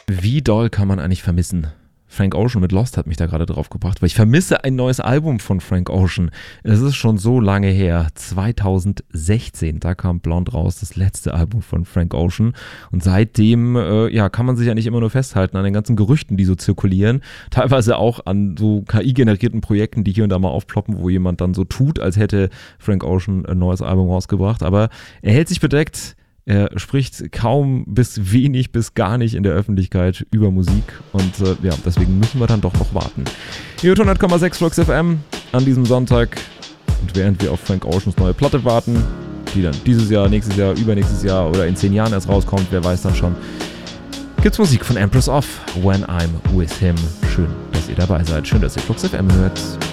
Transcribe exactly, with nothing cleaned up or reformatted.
Wie doll kann man eigentlich vermissen? Frank Ocean mit Lost hat mich da gerade drauf gebracht, weil ich vermisse ein neues Album von Frank Ocean. Es ist schon so lange her, zwanzig sechzehn, da kam Blonde raus, das letzte Album von Frank Ocean. Und seitdem äh, ja, kann man sich ja nicht immer nur festhalten an den ganzen Gerüchten, die so zirkulieren. Teilweise auch an so K I-generierten Projekten, die hier und da mal aufploppen, wo jemand dann so tut, als hätte Frank Ocean ein neues Album rausgebracht. Aber er hält sich bedeckt. Er spricht kaum bis wenig bis gar nicht in der Öffentlichkeit über Musik und äh, ja, deswegen müssen wir dann doch noch warten. Hier hundert Komma sechs Flux F M an diesem Sonntag und während wir auf Frank Oceans neue Platte warten, die dann dieses Jahr, nächstes Jahr, übernächstes Jahr oder in zehn Jahren erst rauskommt, wer weiß dann schon, gibt's Musik von Empress Off, When I'm With Him. Schön, dass ihr dabei seid, schön, dass ihr Flux F M hört.